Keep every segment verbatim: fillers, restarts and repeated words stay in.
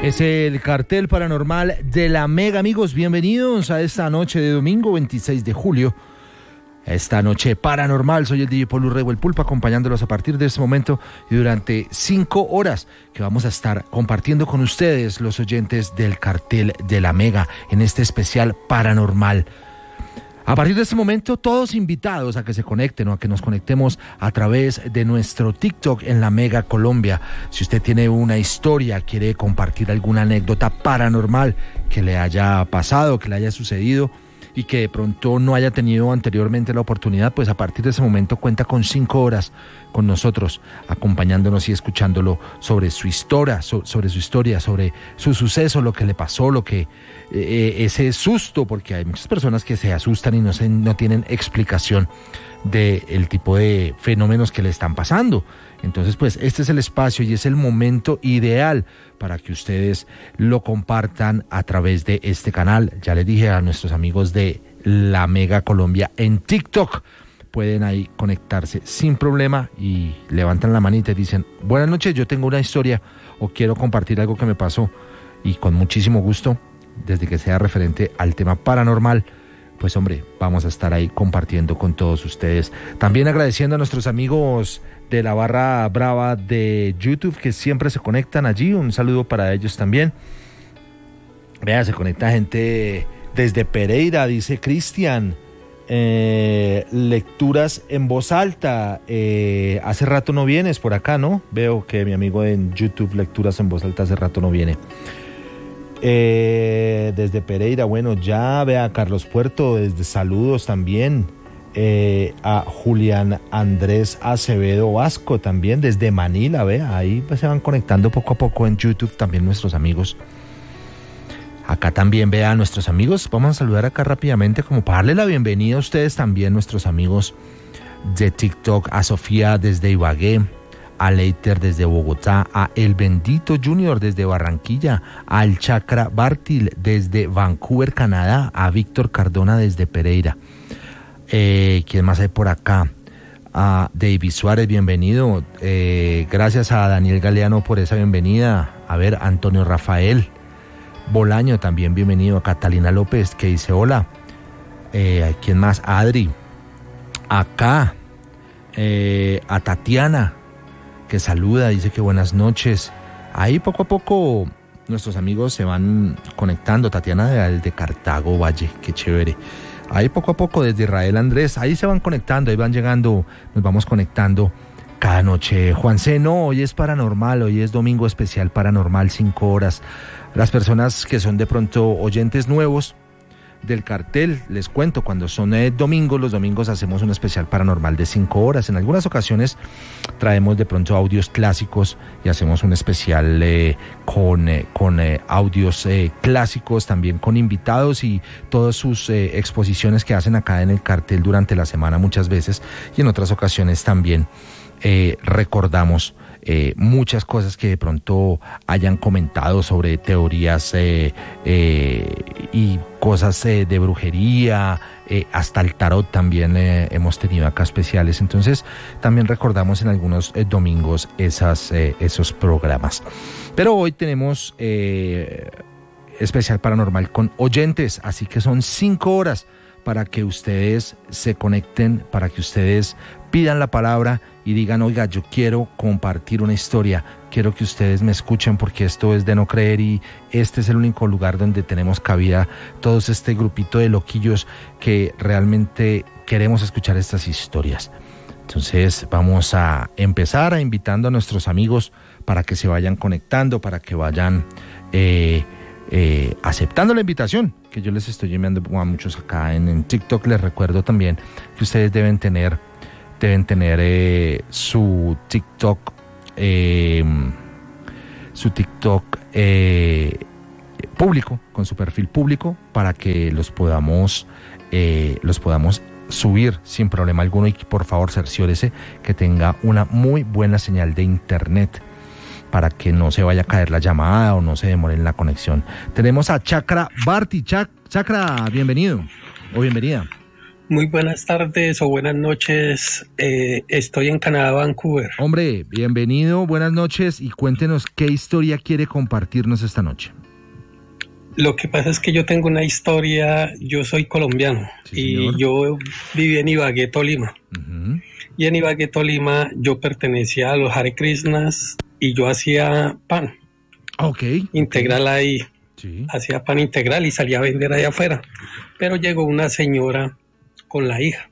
Es el cartel paranormal de la Mega, amigos. Bienvenidos a esta noche de domingo veintiséis de julio. Esta noche paranormal, soy el D J Paul Urrego, el Pulpo, acompañándolos a partir de este momento y durante cinco horas que vamos a estar compartiendo con ustedes, los oyentes del cartel de la Mega, en este especial paranormal. A partir de este momento, todos invitados a que se conecten o a que nos conectemos a través de nuestro TikTok en la Mega Colombia. Si usted tiene una historia, quiere compartir alguna anécdota paranormal que le haya pasado, que le haya sucedido y que de pronto no haya tenido anteriormente la oportunidad, pues a partir de ese momento cuenta con cinco horas con nosotros, acompañándonos y escuchándolo sobre su historia, so, sobre su historia, sobre su suceso, lo que le pasó, lo que eh, ese susto, porque hay muchas personas que se asustan y no, se, no tienen explicación del tipo de fenómenos que le están pasando. Entonces, pues este es el espacio y es el momento ideal para que ustedes lo compartan a través de este canal. Ya les dije a nuestros amigos de la Mega Colombia en TikTok, pueden ahí conectarse sin problema y levantan la manita y dicen: buenas noches, yo tengo una historia o quiero compartir algo que me pasó, y con muchísimo gusto, desde que sea referente al tema paranormal, pues hombre, vamos a estar ahí compartiendo con todos ustedes. También agradeciendo a nuestros amigos de la barra brava de YouTube que siempre se conectan allí. Un saludo para ellos también. Vea, se conecta gente desde Pereira, dice Cristian. Eh, lecturas en voz alta. Eh, hace rato no vienes por acá, ¿no? Veo que mi amigo en YouTube, Lecturas en voz alta, hace rato no viene. Eh, desde Pereira, bueno, ya vea, Carlos Puerto, desde saludos también. Eh, a Julián Andrés Acevedo Vasco también desde Manila, vea, ahí pues se van conectando poco a poco en YouTube también nuestros amigos. Acá también vea a nuestros amigos, vamos a saludar acá rápidamente como para darle la bienvenida a ustedes también, nuestros amigos de TikTok, a Sofía desde Ibagué, a Leiter desde Bogotá, a El Bendito Junior desde Barranquilla, al Chakra Bartil desde Vancouver, Canadá, a Víctor Cardona desde Pereira. Eh, ¿Quién más hay por acá? A David Suárez, bienvenido. Eh, gracias a Daniel Galeano por esa bienvenida. A ver, Antonio Rafael Bolaño también bienvenido. A Catalina López que dice hola. Eh, ¿Quién más? A Adri. Acá. Eh, a Tatiana que saluda, dice que buenas noches. Ahí poco a poco nuestros amigos se van conectando. Tatiana de, de Cartago Valle, qué chévere. Ahí poco a poco desde Israel Andrés, ahí se van conectando, ahí van llegando, nos vamos conectando cada noche. Juan C, no, hoy es paranormal, hoy es domingo especial paranormal, cinco horas. Las personas que son de pronto oyentes nuevos del cartel, les cuento, cuando son eh, domingos, los domingos hacemos un especial paranormal de cinco horas. En algunas ocasiones traemos de pronto audios clásicos y hacemos un especial eh, con, eh, con eh, audios eh, clásicos, también con invitados y todas sus eh, exposiciones que hacen acá en el cartel durante la semana muchas veces, y en otras ocasiones también eh, recordamos Eh, muchas cosas que de pronto hayan comentado sobre teorías eh, eh, y cosas eh, de brujería, eh, hasta el tarot también eh, hemos tenido acá especiales. Entonces también recordamos en algunos eh, domingos esas, eh, esos programas. Pero hoy tenemos eh, especial paranormal con oyentes, así que son cinco horas para que ustedes se conecten, para que ustedes pidan la palabra y digan: oiga, yo quiero compartir una historia, quiero que ustedes me escuchen porque esto es de no creer y este es el único lugar donde tenemos cabida todos este grupito de loquillos que realmente queremos escuchar estas historias. Entonces vamos a empezar a invitando a nuestros amigos para que se vayan conectando, para que vayan eh, eh, aceptando la invitación que yo les estoy enviando a muchos acá en, en TikTok. Les recuerdo también que ustedes deben tener deben tener eh, su TikTok eh, su TikTok eh, público, con su perfil público, para que los podamos eh, los podamos subir sin problema alguno. Y por favor cerciórese que tenga una muy buena señal de internet para que no se vaya a caer la llamada o no se demore en la conexión. Tenemos a Chakra Barty. Chac- Chakra, bienvenido o bienvenida. Muy buenas tardes o buenas noches. Eh, estoy en Canadá, Vancouver. Hombre, bienvenido, buenas noches y cuéntenos qué historia quiere compartirnos esta noche. Lo que pasa es que yo tengo una historia, yo soy colombiano, sí, y yo viví en Ibagué, Tolima. Uh-huh. Y en Ibagué, Tolima, yo pertenecía a los Hare Krishnas y yo hacía pan. Okay. Integral okay. ahí. Sí. Hacía pan integral y salía a vender allá afuera. Pero llegó una señora con la hija.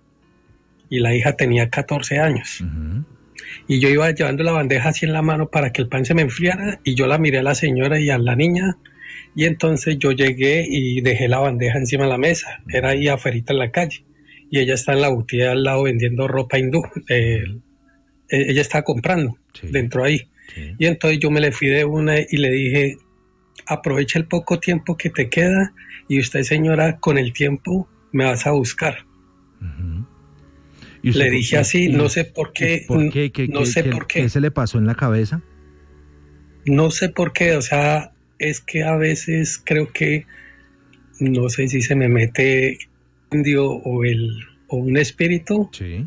Y la hija tenía catorce años. Uh-huh. Y yo iba llevando la bandeja así en la mano para que el pan se me enfriara. Y yo la miré a la señora y a la niña. Y entonces yo llegué y dejé la bandeja encima de la mesa. Era ahí afuera en la calle. Y ella está en la botella al lado vendiendo ropa hindú. Eh, ella estaba comprando sí. dentro ahí. Sí. Y entonces yo me le fui de una y le dije, aprovecha el poco tiempo que te queda y usted, señora, con el tiempo me vas a buscar. Uh-huh. ¿Y le dije por, así, y, no sé por qué. ¿Por qué? ¿Qué, no qué, sé qué, por qué. ¿Qué se le pasó en la cabeza? No sé por qué, o sea, es que a veces creo que, no sé si se me mete indio o, el, o un espíritu. Sí.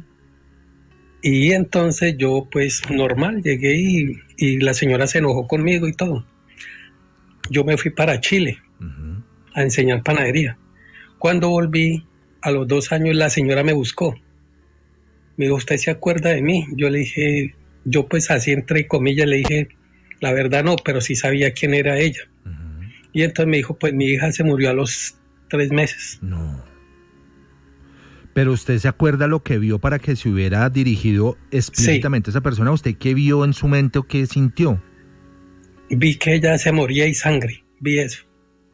Y entonces yo, pues, normal, llegué y, y la señora se enojó conmigo y todo. Yo me fui para Chile uh-huh. a enseñar panadería. Cuando volví, a los dos años, la señora me buscó. Me dijo, ¿usted se acuerda de mí? Yo le dije, yo pues así entre comillas le dije, la verdad no, pero sí sabía quién era ella. Uh-huh. Y entonces me dijo, pues mi hija se murió a los tres meses. No. Pero usted se acuerda lo que vio para que se hubiera dirigido explícitamente sí. a esa persona. ¿Usted qué vio en su mente o qué sintió? Vi que ella se moría y sangre, vi eso.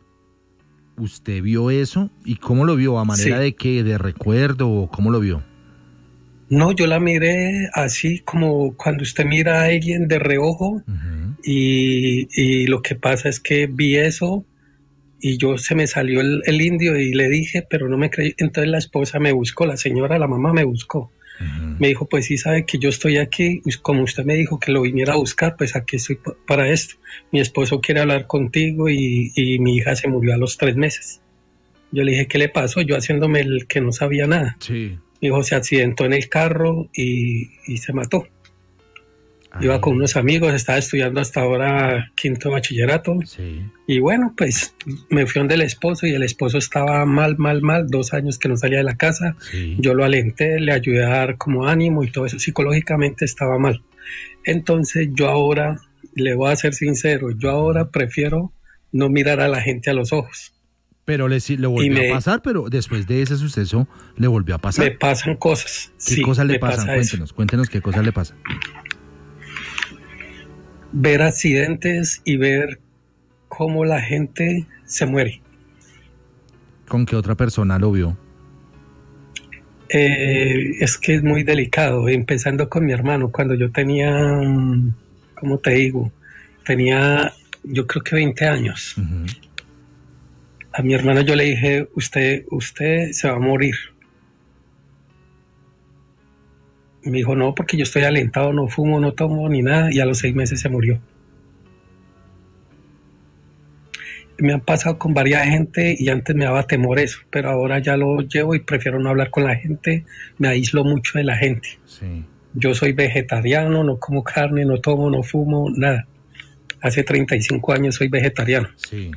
¿Usted vio eso? ¿Y cómo lo vio? ¿A manera sí. de qué? ¿De recuerdo o cómo lo vio? No, yo la miré así como cuando usted mira a alguien de reojo uh-huh. y, y lo que pasa es que vi eso y yo se me salió el, el indio y le dije, pero no me creí. Entonces la esposa me buscó, la señora, la mamá me buscó. Uh-huh. Me dijo, pues sí sabe que yo estoy aquí, como usted me dijo que lo viniera a buscar, pues aquí estoy p- para esto. Mi esposo quiere hablar contigo y, y mi hija se murió a los tres meses. Yo le dije, ¿qué le pasó? Yo haciéndome el que no sabía nada. Sí. Mi hijo se accidentó en el carro y, y se mató. Ay. Iba con unos amigos, estaba estudiando hasta ahora quinto bachillerato. Sí. Y bueno, pues me fui donde el esposo y el esposo estaba mal, mal, mal, dos años que no salía de la casa. Sí. Yo lo alenté, le ayudé a dar como ánimo y todo eso. Psicológicamente estaba mal. Entonces yo ahora, le voy a ser sincero, yo ahora prefiero no mirar a la gente a los ojos. Pero le, le volvió me, a pasar, pero después de ese suceso le volvió a pasar. Me pasan cosas. ¿Qué sí, cosas le pasan? Pasa cuéntenos, eso. cuéntenos qué cosas le pasan. Ver accidentes y ver cómo la gente se muere. ¿Con qué otra persona lo vio? Eh, es que es muy delicado, empezando con mi hermano, cuando yo tenía, ¿cómo te digo? Tenía, yo creo que veinte años. Uh-huh. A mi hermano yo le dije, usted, usted se va a morir. Me dijo, no, porque yo estoy alentado, no fumo, no tomo ni nada, y a los seis meses se murió. Me han pasado con varias gente y antes me daba temor eso, pero ahora ya lo llevo y prefiero no hablar con la gente, me aíslo mucho de la gente. Sí. Yo soy vegetariano, no como carne, no tomo, no fumo, nada. Hace treinta y cinco años soy vegetariano. Sí.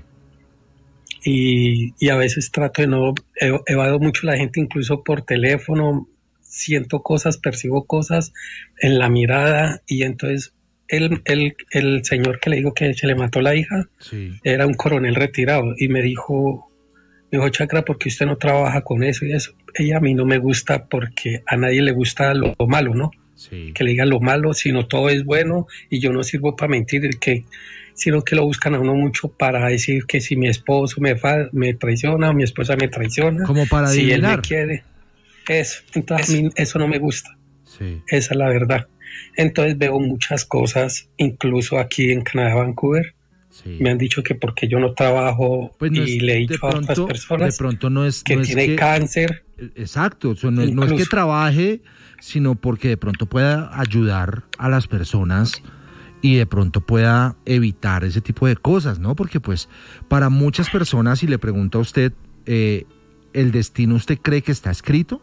Y, y a veces trato de no, evado mucho a la gente, incluso por teléfono, siento cosas, percibo cosas en la mirada y entonces el, el, el señor que le digo que se le mató la hija, sí. era un coronel retirado y me dijo, me dijo, Chakra, ¿por qué usted no trabaja con eso y eso? Ella a mí no me gusta porque a nadie le gusta lo, lo malo, ¿no? Sí. Que le digan lo malo, sino todo es bueno y yo no sirvo para mentir, el que, sino que lo buscan a uno mucho para decir que si mi esposo me, fa, me traiciona o mi esposa me traiciona, como para si adivinar. Él me quiere, eso, entonces eso. A mí eso no me gusta, sí. Esa es la verdad. Entonces veo muchas cosas, incluso aquí en Canadá, Vancouver, sí. Me han dicho que porque yo no trabajo pues no y es, le he dicho pronto, a otras personas de pronto no es, que no tiene es que, cáncer. Exacto, eso no, es, no es que trabaje, sino porque de pronto pueda ayudar a las personas y de pronto pueda evitar ese tipo de cosas, ¿no? Porque pues para muchas personas, si le pregunto a usted, eh, ¿el destino usted cree que está escrito?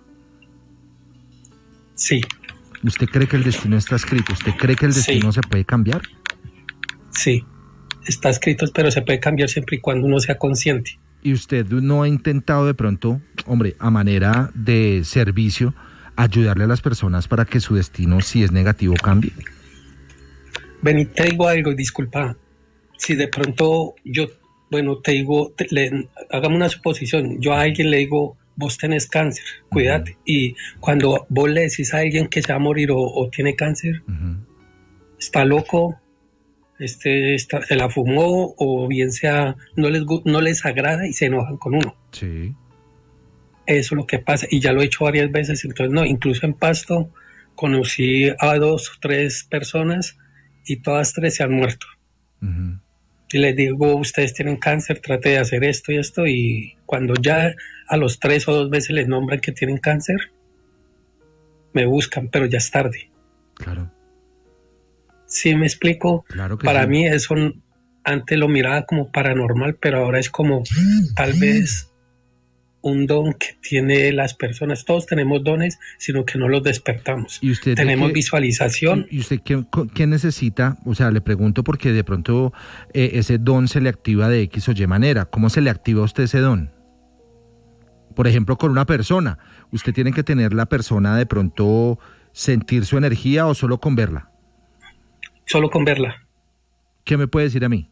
Sí. ¿Usted cree que el destino está escrito? ¿Usted cree que el destino Sí. se puede cambiar? Sí, está escrito, pero se puede cambiar siempre y cuando uno sea consciente. ¿Y usted no ha intentado de pronto, hombre, a manera de servicio, ayudarle a las personas para que su destino, si es negativo, cambie? Ven y te digo algo, disculpa. Si de pronto yo, bueno, te digo, te, le, hagamos una suposición. Yo a alguien le digo, vos tenés cáncer, cuídate. Uh-huh. Y cuando vos le decís a alguien que se va a morir o, o tiene cáncer, uh-huh. está loco, este, está, se la fumó, o bien sea, no les, no les agrada y se enojan con uno. Sí. Eso es lo que pasa, y ya lo he hecho varias veces. Entonces, no, incluso en Pasto conocí a dos o tres personas y todas tres se han muerto. Uh-huh. Y les digo, ustedes tienen cáncer, trate de hacer esto y esto, y cuando ya a los tres o dos veces les nombran que tienen cáncer, me buscan, pero ya es tarde. Claro. ¿Sí me explico? Claro que Para sí. mí eso antes lo miraba como paranormal, pero ahora es como tal vez un don que tiene las personas. Todos tenemos dones, sino que no los despertamos. ¿Y usted tenemos qué, visualización. ¿Y usted qué, qué necesita? O sea, le pregunto porque de pronto eh, ese don se le activa de X o Y manera. ¿Cómo se le activa a usted ese don? Por ejemplo, con una persona. ¿Usted tiene que tener la persona de pronto sentir su energía o solo con verla? Solo con verla. ¿Qué me puede decir a mí?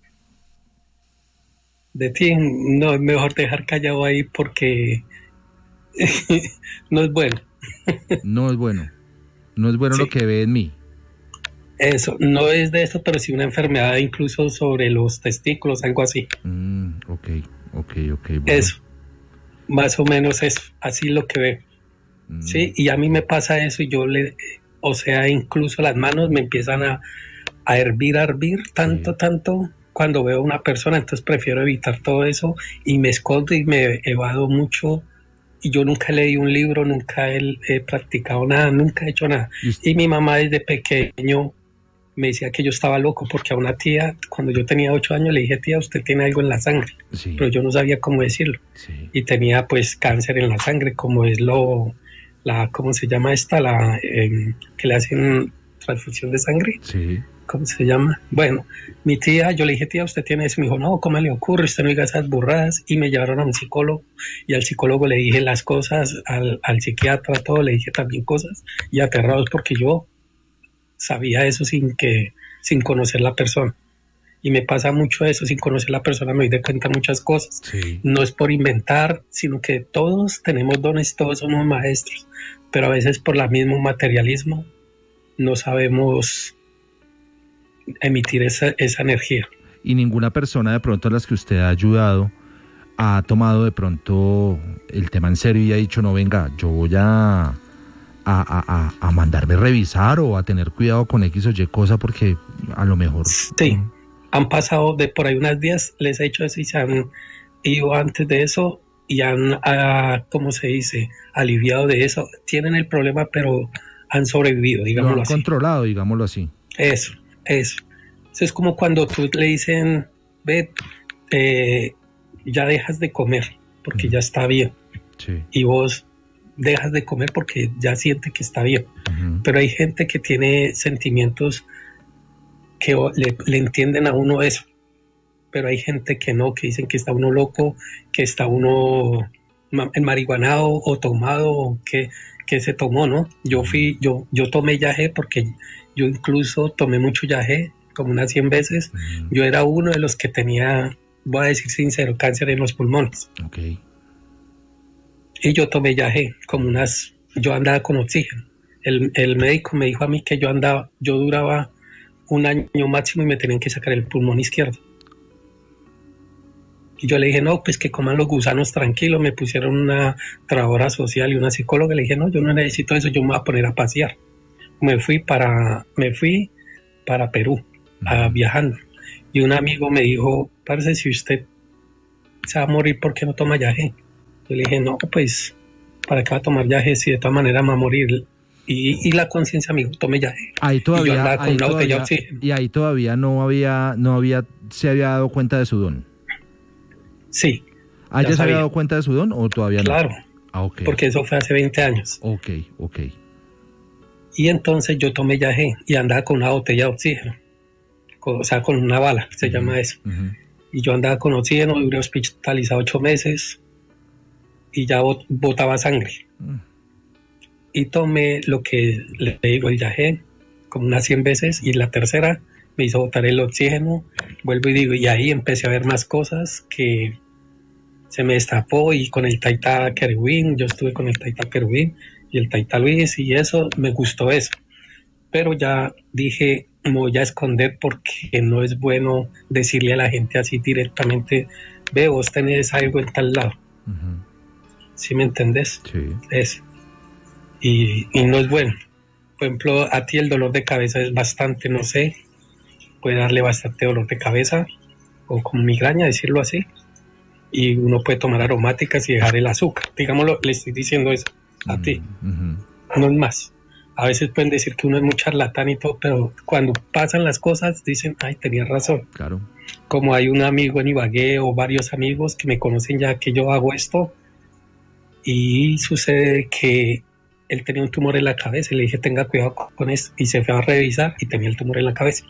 De ti, no, es mejor dejar callado ahí porque no es bueno. No es bueno. No es bueno sí. Lo que ve en mí. Eso, no es de eso, pero sí una enfermedad incluso sobre los testículos, algo así. Mm, ok, ok, ok. Bueno. Eso, más o menos eso, así lo que veo. Mm. Sí, y a mí me pasa eso y yo le, o sea, incluso las manos me empiezan a, a hervir, a hervir, tanto, sí. tanto, cuando veo a una persona, entonces prefiero evitar todo eso y me escondo y me evado mucho. Y yo nunca leí un libro, nunca he, he practicado nada, nunca he hecho nada. ¿Y, y mi mamá desde pequeño me decía que yo estaba loco, porque a una tía, cuando yo tenía ocho años, le dije, tía, usted tiene algo en la sangre. Sí. Pero yo no sabía cómo decirlo. Sí. Y tenía pues cáncer en la sangre, como es lo, la, ¿cómo se llama esta? La eh, que le hacen transfusión de sangre. Sí. ¿Cómo se llama? Bueno, mi tía, yo le dije, tía, ¿usted tiene eso? Me dijo, no, ¿cómo le ocurre? Usted no diga esas burradas. Y me llevaron a un psicólogo, y al psicólogo le dije las cosas, al, al psiquiatra, todo, le dije también cosas, y aterrados porque yo sabía eso sin que, sin conocer la persona. Y me pasa mucho eso, sin conocer la persona me doy de cuenta muchas cosas. Sí. No es por inventar, sino que todos tenemos dones, todos somos maestros, pero a veces por el mismo materialismo no sabemos emitir esa, esa energía. Y ninguna persona de pronto a las que usted ha ayudado ha tomado de pronto el tema en serio y ha dicho, no, venga, yo voy a, a, a, a mandarme revisar o a tener cuidado con X o Y cosa porque a lo mejor... Sí, ¿no? Han pasado de por ahí unos días, les he hecho eso y se han ido antes de eso y han, a, ¿cómo se dice?, aliviado de eso. Tienen el problema, pero han sobrevivido, digámoslo así. Lo han controlado, digámoslo así. Eso. Eso. Eso es como cuando tú le dicen, ve, eh, ya dejas de comer porque uh-huh. ya está bien. Sí. Y vos dejas de comer porque ya siente que está bien. Uh-huh. Pero hay gente que tiene sentimientos que le, le entienden a uno eso. Pero hay gente que no, que dicen que está uno loco, que está uno marihuanado o tomado, o que, que se tomó, ¿no? Yo fui, yo, yo tomé yagé porque yo incluso tomé mucho yagé, como unas cien veces. Uh-huh. Yo era uno de los que tenía, voy a decir sincero, cáncer en los pulmones. Okay. Y yo tomé yagé, como unas, yo andaba con oxígeno. El, el médico me dijo a mí que yo andaba, yo duraba un año máximo y me tenían que sacar el pulmón izquierdo. Y yo le dije, no, pues que coman los gusanos tranquilos. Me pusieron una trabajadora social y una psicóloga. Le dije, no, yo no necesito eso, yo me voy a poner a pasear. Me fui para, me fui para Perú, uh-huh. a, viajando. Y un amigo me dijo, parce, si usted se va a morir, ¿por qué no toma yagé? Yo le dije, no, pues, ¿para qué va a tomar yagé si de todas maneras va a morir? Y, y la conciencia, amigo, tome yagé. Ahí todavía, y yo andaba con ahí una todavía, botella de oxígeno. Y ahí todavía no había, no había, se había dado cuenta de su don. Sí. ¿Ah, ya, ya se había dado cuenta de su don o todavía no? Claro, ah, okay. Porque eso fue hace veinte años. Ok, ok. Y entonces yo tomé yagé y andaba con una botella de oxígeno, con, o sea, con una bala, se uh-huh. llama eso. Uh-huh. Y yo andaba con oxígeno, duré hospitalizado ocho meses y ya bot, botaba sangre. Uh-huh. Y tomé lo que le digo, el yagé, como unas cien veces, y la tercera me hizo botar el oxígeno, vuelvo y digo, y ahí empecé a ver más cosas que se me destapó, y con el Taita Querubín, yo estuve con el Taita Querubín y el Taita Luis, y eso, me gustó eso. Pero ya dije, me voy a esconder porque no es bueno decirle a la gente así directamente, ve, vos tenés algo en tal lado. Uh-huh. ¿Sí me entendés? Sí. Eso. Y, y no es bueno. Por ejemplo, a ti el dolor de cabeza es bastante, no sé, puede darle bastante dolor de cabeza, o como migraña, decirlo así. Y uno puede tomar aromáticas y dejar el azúcar. Digámoslo, le estoy diciendo eso a uh-huh. ti. Uh-huh. No es más. A veces pueden decir que uno es muy charlatán y todo, pero cuando pasan las cosas dicen, ay, tenía razón. Claro. Como hay un amigo en Ibagué o varios amigos que me conocen ya que yo hago esto, y sucede que él tenía un tumor en la cabeza y le dije, tenga cuidado con esto, y se fue a revisar y tenía el tumor en la cabeza.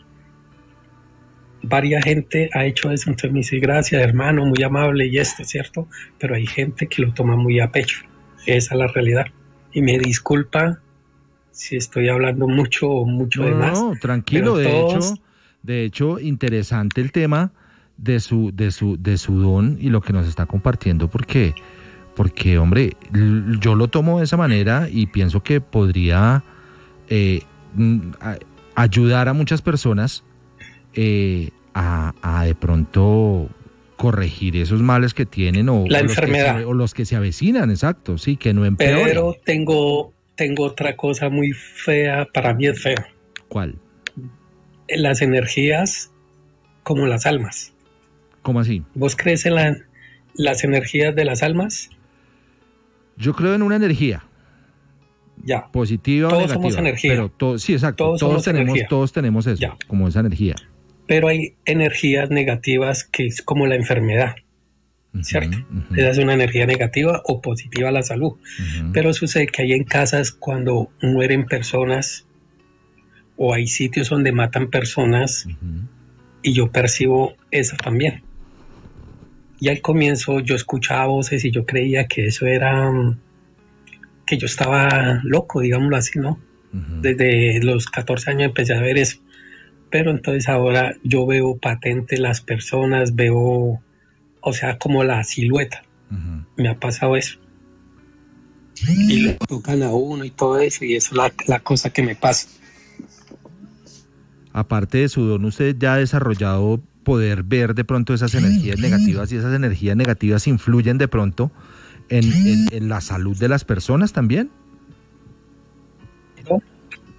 Varia gente ha hecho eso, entonces me dice, gracias hermano, muy amable y esto, ¿cierto? Pero hay gente que lo toma muy a pecho, esa es la realidad. Y me disculpa si estoy hablando mucho o mucho no, de más. No, tranquilo, de todos... hecho, de hecho, interesante el tema de su, de su, de su don y lo que nos está compartiendo, porque, porque, hombre, yo lo tomo de esa manera y pienso que podría eh, ayudar a muchas personas eh, a, a de pronto corregir esos males que tienen o, la o enfermedad los que se, o los que se avecinan, exacto, sí, que no empeoren. Pero tengo tengo otra cosa muy fea, para mí es feo. ¿Cuál? Las energías como las almas. ¿Cómo así? ¿Vos crees en la, las energías de las almas? Yo creo en una energía. Ya. Positiva todos o negativa. Somos energía. Pero to, sí, exacto. Todos, todos tenemos, energía. todos tenemos eso, ya. Como esa energía. Pero hay energías negativas que es como la enfermedad, uh-huh, ¿cierto? Uh-huh. Esa es una energía negativa o positiva a la salud. Uh-huh. Pero sucede que hay en casas cuando mueren personas o hay sitios donde matan personas uh-huh. y yo percibo eso también. Y al comienzo yo escuchaba voces y yo creía que eso era, que yo estaba loco, digámoslo así, ¿no? Uh-huh. Desde los catorce años empecé a ver eso. Pero entonces ahora yo veo patente las personas, veo, o sea, como la silueta. Uh-huh. Me ha pasado eso. Y lo tocan a uno y todo eso, y eso es la, la cosa que me pasa. Aparte de su don, ¿usted ya ha desarrollado poder ver de pronto esas energías negativas y esas energías negativas influyen de pronto en, en, en la salud de las personas también? ¿No?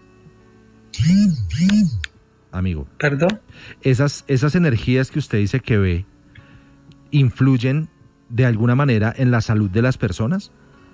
Amigo. ¿Perdón? Esas, esas energías que usted dice que ve, ¿influyen de alguna manera en la salud de las personas?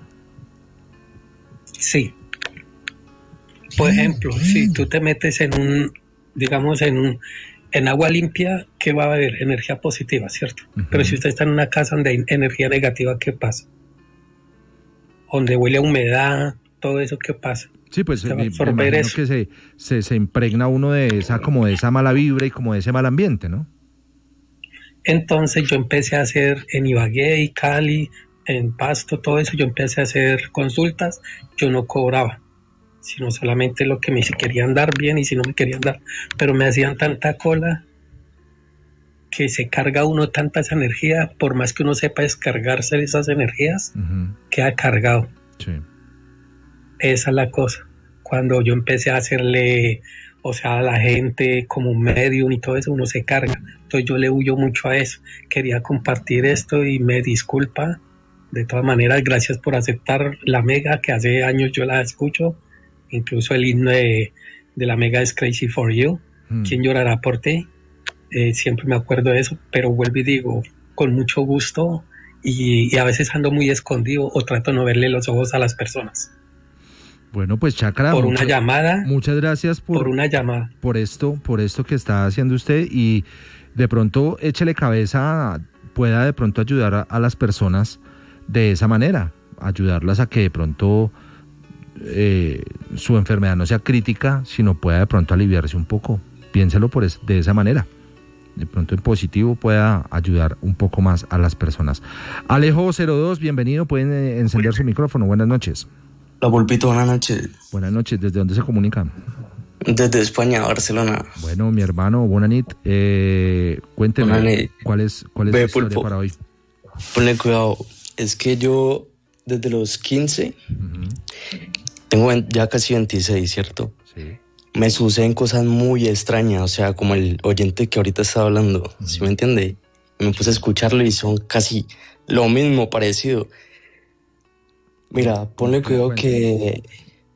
Sí. Por ejemplo, si tú te metes en un, digamos, en un, en agua limpia, ¿qué va a haber? Energía positiva, ¿cierto? Uh-huh. Pero si usted está en una casa donde hay energía negativa, ¿qué pasa? Donde huele a humedad, todo eso, ¿qué pasa? Sí, pues me, me imagino eso. que se, se, se impregna uno de esa, como de esa mala vibra y como de ese mal ambiente, ¿no? Entonces yo empecé a hacer en Ibagué y Cali, en Pasto, todo eso, yo empecé a hacer consultas, yo no cobraba, sino solamente lo que me querían dar bien y si no me querían dar, pero me hacían tanta cola que se carga uno tanta esa energía, por más que uno sepa descargarse esas energías, uh-huh. queda cargado. Sí. Esa es la cosa. Cuando yo empecé a hacerle, o sea, a la gente como un medium y todo eso, uno se carga. Entonces yo le huyo mucho a eso. Quería compartir esto y me disculpa. De todas maneras, gracias por aceptar la Mega, que hace años yo la escucho. Incluso el himno de, de la Mega es Crazy for You. Mm. ¿Quién llorará por ti? Eh, siempre me acuerdo de eso, pero vuelvo y digo, con mucho gusto y, y a veces ando muy escondido o trato de no verle los ojos a las personas. Bueno, pues Chakra, por mucha, una llamada, muchas gracias por, por una llamada, por esto, por esto que está haciendo usted y de pronto échele cabeza pueda de pronto ayudar a, a las personas de esa manera, ayudarlas a que de pronto eh, su enfermedad no sea crítica, sino pueda de pronto aliviarse un poco. Piénselo por es, de esa manera. De pronto en positivo pueda ayudar un poco más a las personas. Alejo cero dos, bienvenido, pueden eh, encender su micrófono. Buenas noches. Hola, Pulpito, buenas noches. Buenas noches, ¿desde dónde se comunican? Desde España, Barcelona. Bueno, mi hermano, Bonanit, eh, cuénteme, Bonanit. ¿cuál es, cuál es Ve, la historia Pulpo, para hoy? Ponle cuidado, es que yo desde los quince, uh-huh. tengo ya casi veintiséis, ¿cierto? Sí. Me suceden cosas muy extrañas, o sea, como el oyente que ahorita está hablando, uh-huh. ¿sí me entiende? Me puse a escucharlo y son casi lo mismo, parecido. Mira, ponle cuidado que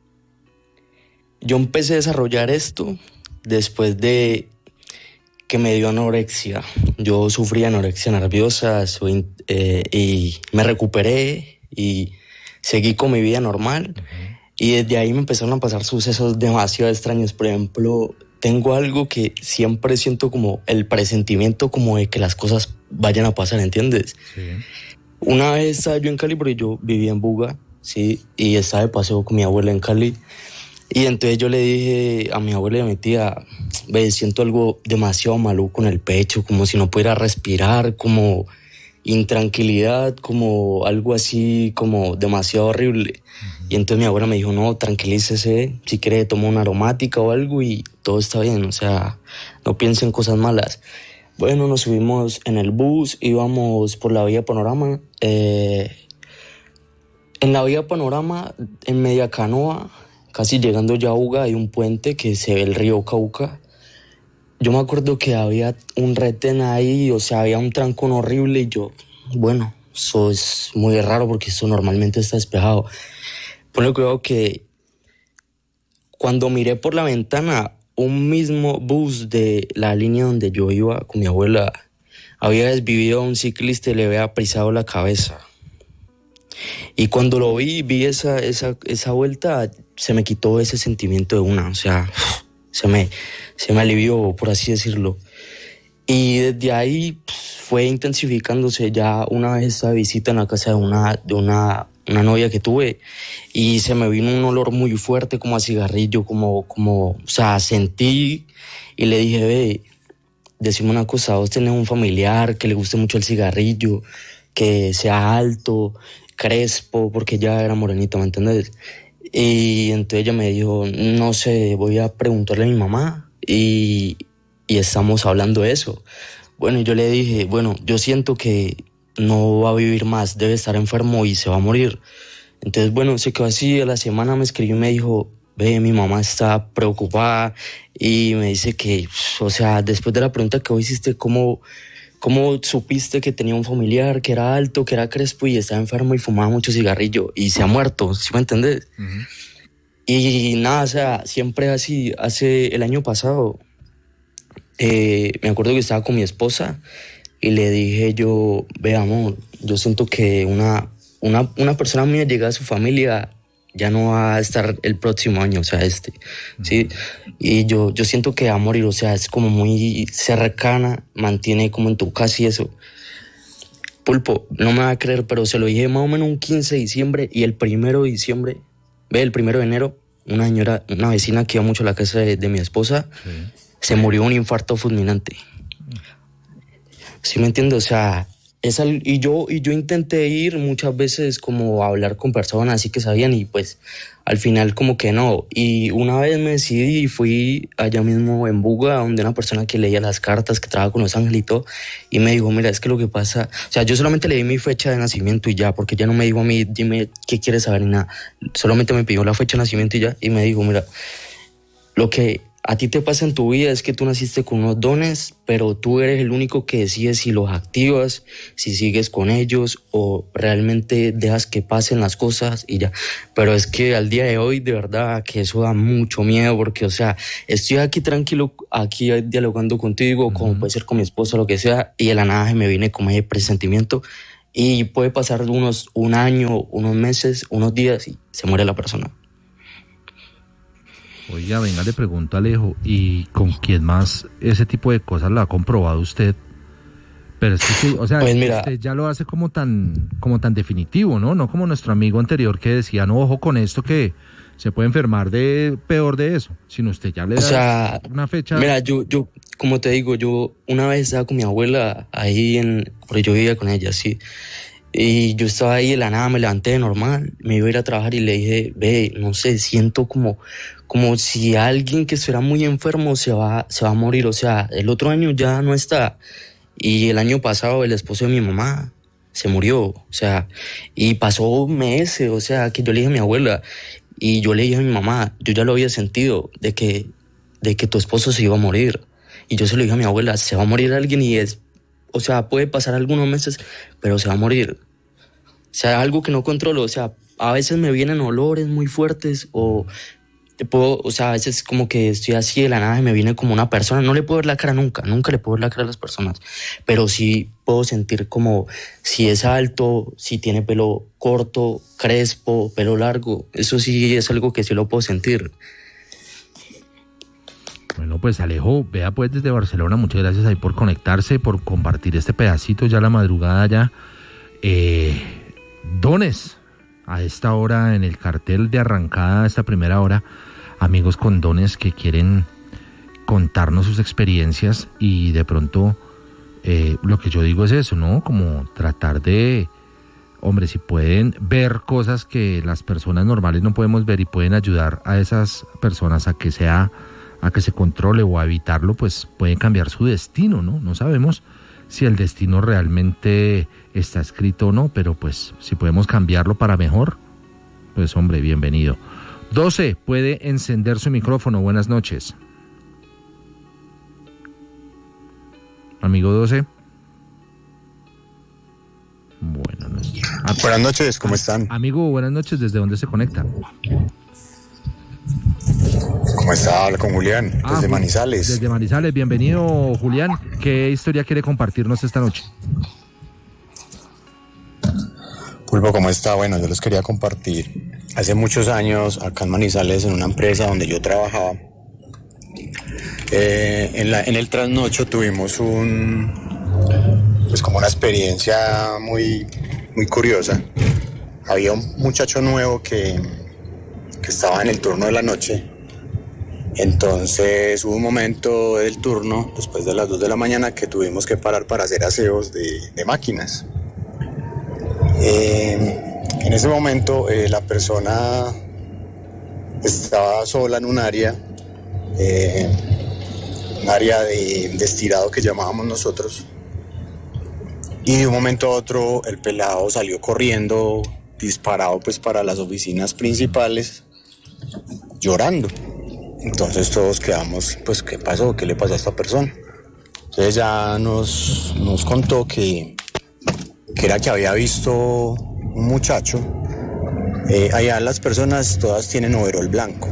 yo empecé a desarrollar esto después de que me dio anorexia. Yo sufrí anorexia nerviosa soy, eh, y me recuperé y seguí con mi vida normal. Uh-huh. Y desde ahí me empezaron a pasar sucesos demasiado extraños. Por ejemplo, tengo algo que siempre siento como el presentimiento como de que las cosas vayan a pasar, ¿entiendes? Sí. Una vez estaba yo en Cali, porque yo vivía en Buga, ¿sí? Y estaba de paseo con mi abuela en Cali. Y entonces yo le dije a mi abuela y a mi tía, ve, siento algo demasiado maluco en el pecho, como si no pudiera respirar, como intranquilidad, como algo así, como demasiado horrible. Uh-huh. Y entonces mi abuela me dijo, no, tranquilícese, si quiere toma una aromática o algo y todo está bien, o sea, no piense en cosas malas. Bueno, nos subimos en el bus, íbamos por la vía Panorama. Eh, en la vía Panorama, en media canoa, casi llegando ya a Buga, hay un puente que se ve el río Cauca. Yo me acuerdo que había un retén ahí, o sea, había un trancón horrible y yo, bueno, eso es muy raro porque eso normalmente está despejado. Ponle cuidado que cuando miré por la ventana, un mismo bus de la línea donde yo iba con mi abuela había desvivido a un ciclista y le había pisado la cabeza. Y cuando lo vi, vi esa, esa, esa vuelta, se me quitó ese sentimiento de una, o sea, se me, se me alivió, por así decirlo. Y desde ahí pues, fue intensificándose. Ya una vez esta visita en la casa de una, de una, una novia que tuve y se me vino un olor muy fuerte como a cigarrillo, como, como, o sea, sentí y le dije, ve, decime una cosa, vos tenés un familiar que le guste mucho el cigarrillo, que sea alto, crespo, porque ella era morenita, ¿me entendés? Y entonces ella me dijo, no sé, voy a preguntarle a mi mamá y, y estamos hablando de eso. Bueno, y yo le dije, bueno, yo siento que no va a vivir más, debe estar enfermo y se va a morir. Entonces, bueno, se quedó así, a la semana me escribió y me dijo, ve, mi mamá está preocupada y me dice que, o sea, después de la pregunta que vos hiciste, ¿cómo... ¿Cómo supiste que tenía un familiar que era alto, que era crespo y estaba enfermo y fumaba mucho cigarrillo y se ha muerto? ¿Sí me entendés? Uh-huh. Y nada, o sea, siempre así. Hace el año pasado, eh, me acuerdo que estaba con mi esposa y le dije yo, ve, amor, yo siento que una, una, una persona mía llega a su familia, ya no va a estar el próximo año, o sea, este, uh-huh. ¿sí? Y yo, yo siento que va a morir, o sea, es como muy cercana, mantiene como en tu casa y eso. Pulpo, no me va a creer, pero se lo dije más o menos un quince de diciembre y el primero de diciembre, ve, el primero de enero, una señora, una vecina que iba mucho a la casa de, de mi esposa, sí. se murió de un infarto fulminante. ¿Sí me entiendes? O sea... Es al, y yo y yo intenté ir muchas veces como a hablar con personas así que sabían y pues al final como que no. Y una vez me decidí y fui allá mismo en Buga donde una persona que leía las cartas, que trabajaba con los angelitos y me dijo, mira, es que lo que pasa, o sea, yo solamente le di mi fecha de nacimiento y ya, porque ya no me dijo a mí, dime qué quieres saber ni nada, solamente me pidió la fecha de nacimiento y ya, y me dijo, mira, lo que a ti te pasa en tu vida es que tú naciste con unos dones, pero tú eres el único que decide si los activas, si sigues con ellos o realmente dejas que pasen las cosas y ya. Pero es que al día de hoy, de verdad, que eso da mucho miedo porque, o sea, estoy aquí tranquilo, aquí dialogando contigo, uh-huh. como puede ser con mi esposa, lo que sea, y de la nada me viene como ese presentimiento y puede pasar unos un año, unos meses, unos días y se muere la persona. Oiga, venga, le pregunto a Alejo, ¿y con quién más ese tipo de cosas la ha comprobado usted? Pero es que, sí, o sea, Pues mira, usted ya lo hace como tan, como tan definitivo, ¿no? No como nuestro amigo anterior que decía, no, ojo con esto que se puede enfermar de peor de eso, sino usted ya le da o sea, una fecha. mira, yo, yo, como te digo, yo una vez estaba con mi abuela ahí en, porque yo vivía con ella, sí. Y yo estaba ahí de la nada, me levanté de normal, me iba a ir a trabajar y le dije, ve, no sé, siento como, como si alguien que estuviera muy enfermo se va, se va a morir. O sea, el otro año ya no está. Y el año pasado el esposo de mi mamá se murió. O sea, y pasó meses, o sea, que yo le dije a mi abuela y yo le dije a mi mamá, yo ya lo había sentido, de que, de que tu esposo se iba a morir. Y yo se lo dije a mi abuela, se va a morir alguien y es, o sea, puede pasar algunos meses, pero se va a morir. O sea, algo que no controlo. O sea, a veces me vienen olores muy fuertes o te puedo, o sea, a veces como que estoy así de la nada y me viene como una persona. No le puedo ver la cara nunca, nunca le puedo ver la cara a las personas, pero sí puedo sentir como si es alto, si tiene pelo corto, crespo, pelo largo. Eso sí es algo que sí lo puedo sentir. Bueno, pues Alejo, vea pues desde Barcelona, muchas gracias ahí por conectarse, por compartir este pedacito ya la madrugada ya. Eh, dones a esta hora en el cartel de arrancada, esta primera hora, amigos con dones que quieren contarnos sus experiencias y de pronto eh, lo que yo digo es eso, ¿no? Como tratar de, hombre, si pueden ver cosas que las personas normales no podemos ver y pueden ayudar a esas personas a que sea, a que se controle o a evitarlo, pues pueden cambiar su destino, ¿no? No sabemos si el destino realmente está escrito o no, pero pues si podemos cambiarlo para mejor, pues hombre, bienvenido. doce, puede encender su micrófono. Buenas noches. Amigo doce. Bueno, no es... ah, buenas noches, ¿cómo están? Amigo, buenas noches, ¿desde dónde se conecta? ¿Cómo está? Habla con Julián, ah, desde Manizales. Desde Manizales, bienvenido Julián. ¿Qué historia quiere compartirnos esta noche? Pulpo, ¿cómo está? Bueno, yo les quería compartir. Hace muchos años, acá en Manizales, en una empresa donde yo trabajaba, eh, en, la, en el trasnocho tuvimos un, pues como una experiencia muy, muy curiosa. Había un muchacho nuevo que, que estaba en el turno de la noche. Entonces hubo un momento del turno, después de las dos de la mañana, que tuvimos que parar para hacer aseos de, de máquinas. Eh, en ese momento eh, la persona estaba sola en un área, eh, un área de, de estirado que llamábamos nosotros, y de un momento a otro el pelado salió corriendo, disparado pues para las oficinas principales, llorando. Entonces todos quedamos, pues, ¿qué pasó? ¿Qué le pasó a esta persona? Entonces ya nos, nos contó que, que era que había visto un muchacho. Eh, allá las personas todas tienen overol blanco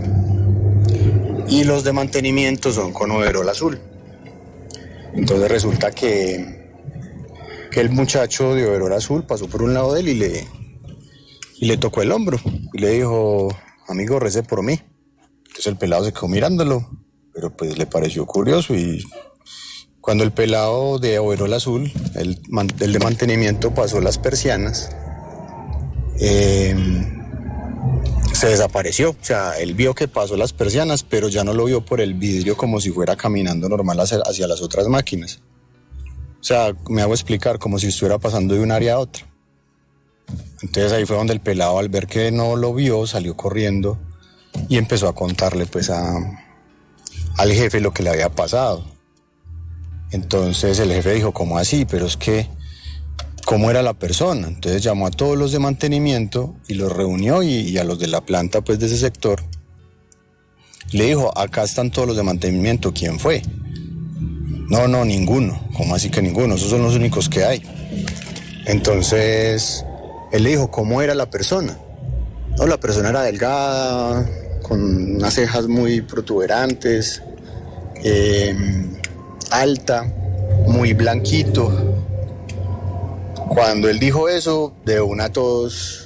y los de mantenimiento son con overol azul. Entonces resulta que, que el muchacho de overol azul pasó por un lado de él y le, y le tocó el hombro y le dijo, amigo, recé por mí. Entonces el pelado se quedó mirándolo, pero pues le pareció curioso y cuando el pelado de overol azul, el, el de mantenimiento, pasó las persianas, eh, se desapareció. O sea, él vio que pasó las persianas, pero ya no lo vio por el vidrio como si fuera caminando normal hacia, hacia las otras máquinas. O sea, me hago explicar, como si estuviera pasando de un área a otra. Entonces ahí fue donde el pelado, al ver que no lo vio, salió corriendo y empezó a contarle pues a, al jefe lo que le había pasado. Entonces el jefe dijo, ¿cómo así? Pero es que, ¿cómo era la persona? Entonces llamó a todos los de mantenimiento y los reunió y, y a los de la planta pues de ese sector. Le dijo, acá están todos los de mantenimiento, ¿quién fue? No, no, ninguno. ¿Cómo así que ninguno? Esos son los únicos que hay. Entonces él le dijo, ¿cómo era la persona? No, la persona era delgada, con unas cejas muy protuberantes, eh, alta, muy blanquito. Cuando él dijo eso, de una todos